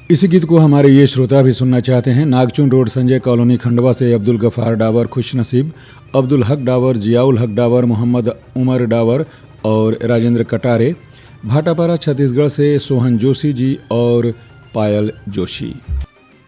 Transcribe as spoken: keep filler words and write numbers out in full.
इसी गीत को हमारे ये श्रोता भी सुनना चाहते हैं। नागचुन रोड, संजय कॉलोनी, खंडवा से अब्दुल गफ़ार डावर, खुश नसीब, अब्दुल हक डावर, जियाउल हक डावर, मोहम्मद उमर डावर और राजेंद्र कटारे। भाटापारा छत्तीसगढ़ से सोहन जोशी जी और पायल जोशी।